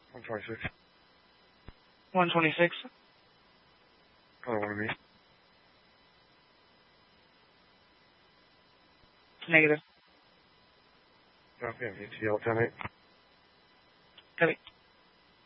126. 126. Color one of me. Negative. Okay, ATL 10-8. Copy.